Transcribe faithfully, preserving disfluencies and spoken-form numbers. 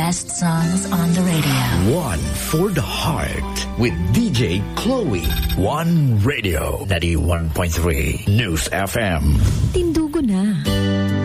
best songs on the radio. One for the heart with D J Chloe. One Radio ninety-one point three News F M. Tindugo na.